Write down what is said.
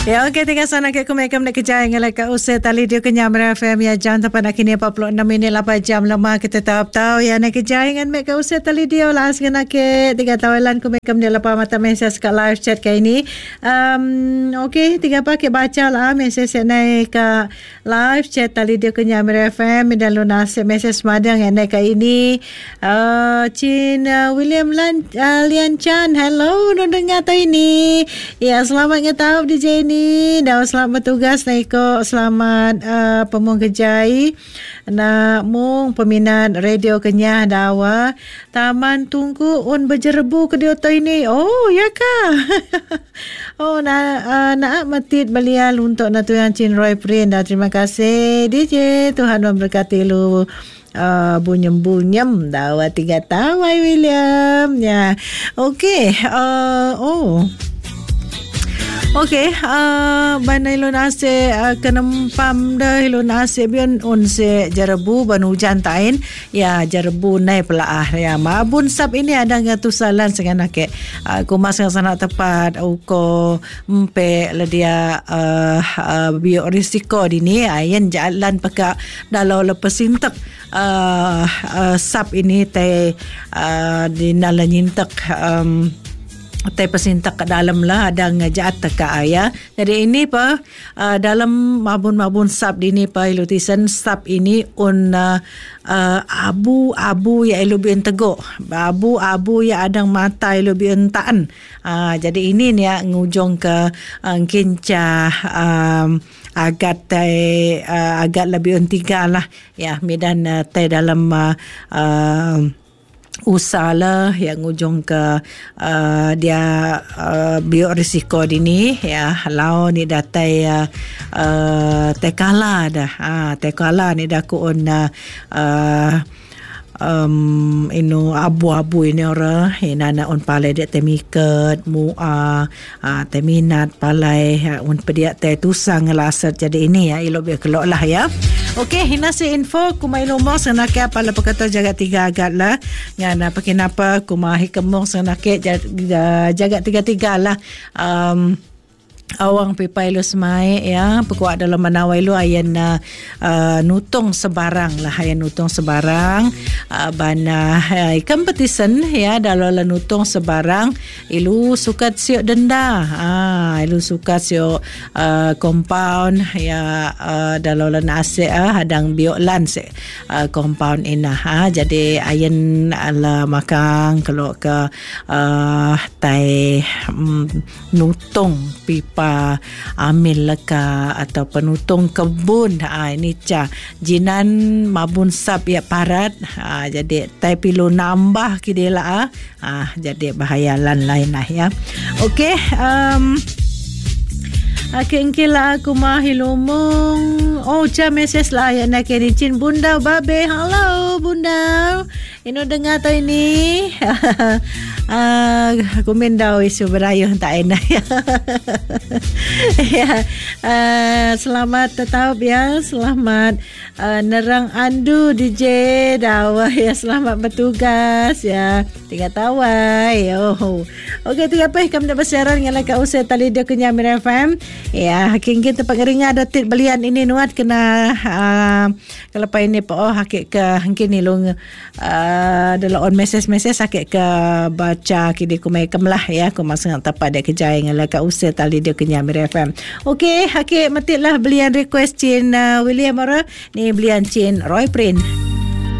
Ya, okey, tinggal sana ke kumekam nak kerja yang leka usai tali dia kenyam FM ya jam tepat nak kini 46 minit 8 jam lama kita tahu ya nak kerja yang mereka usai tali dia lah sekena ke 3 tawalan kumekam dia lepas mata mesej kat live chat kali ini. Okey, 3 pakai baca lah mesej naik ke live chat tali dia kenyam FM dan lu nasib mesej semadang yang naik kali ini. Chin William Lian Chan, hello, nu dengar tu ini. Ya, selamat ngetau DJ ni. Dah selamat bertugas Naiko. Selamat pemung kejai nak mung peminat radio Kenyah dawa taman tunggu un berjerebu ke dia ini. Oh ya kah? Oh nak matit belial untuk natuyan Chin Roy Prin. Dah terima kasih DJ, Tuhan memberkati lu. Bunyem dawa 3 tahun William ya. Okey. Okey, banai lo nase kenempam dah lo nase bion unse jerebu ban hujan tain ya jerebu nai pelaah ya mabun sab ini ada ngatusalan sengana ke kumas sana tepat uko mpe le dia bio risiko dini ayen jalan peka dalau lepas intek sab ini di nala nyintek tai pesintak ke dalam lah ada ngajat teka ya. Jadi ini pa dalam mabun sab ini pa ilutisan sab ini abu ya ilubin tego. Abu ya adang mata ilubin taan. Jadi ini ni ya ngujung ke kinca agak lebih untiga lah ya medan tai dalam usaha yang ujung ke dia biorisiko dini ya lau ni datai tekala dah tekala ni dah ku inu abu-abu ini ora inana on palai dia temiket mua teminat palai un pedia te tusang lasat jadi ini ya ilo be kelok lah ya. Okey, hina si info kumai lomong senake apa la pakata jaga 3 agak lah ngana pakinapa kumahi kemong senake jaga 3 lah awang pipai lu semai ya pekuat dalam manawai lu ayan nutung sebarang lah ayan nutung sebarang bana competition ya dalam nutung sebarang ilu sukat siok denda ilu sukat siok compound ya dalam nase hadang bioklan se compound ina jadi ayan ala makang kalau ke tai nutung pipa amil leka atau penutung kebun ini jinan mabun sab ya parat jadi tai pilu nambah kidela jadi bahayalan lain lah ya. Okey, Kengkila aku mahilumong. Oh, mesej lah yang nak kericin bunda babe. Hello bunda. Ino dengar tau ini. Aku mendau isu berayuh tak enak ya. Ya. Selamat tetap ya. Selamat nerang andu DJ dawa ya. Selamat bertugas ya. 3 tahun. Oh. Okey, tu apa kami dapat siaran dengan laka usai tali dia Kenyam FM. Ya, hakin tempat ngeringa dotit belian ini nuat kena kalau pa ini po hakik ke hangkin ni long dalam on message hakik ke baca kini kumai kemlah ya ku masa tepat dia kerja dengan laka usai tali dia Kenyam FM. Okey, hakik matitlah belian request Chin William ora ni belian Chin Roy Prin.